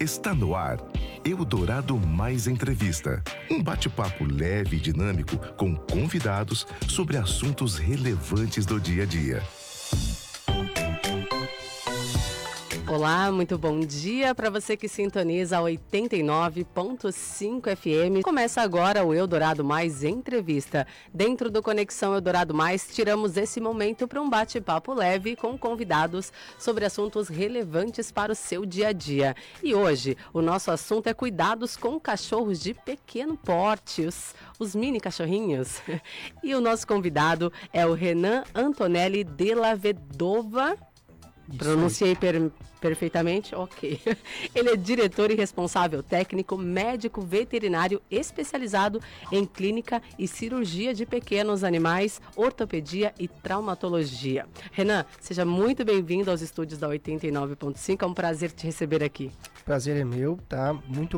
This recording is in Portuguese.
Está no ar, Eldorado Mais Entrevista. Um bate-papo leve e dinâmico com convidados sobre assuntos relevantes do dia a dia. Olá, muito bom dia para você que sintoniza a 89.5 FM. Começa agora o Eldorado Mais Entrevista. Dentro do Conexão Eldorado Mais, tiramos esse momento para um bate-papo leve com convidados sobre assuntos relevantes para o seu dia a dia. E hoje, o nosso assunto é cuidados com cachorros de pequeno porte, os mini cachorrinhos. E o nosso convidado é o Renan Antonelli Della Vedova. Pronunciei perfeitamente? Ok. Ele é diretor e responsável técnico, médico veterinário especializado em clínica e cirurgia de pequenos animais, ortopedia e traumatologia. Renan, seja muito bem-vindo aos estúdios da 89.5, é um prazer te receber aqui. Prazer é meu, tá? Muito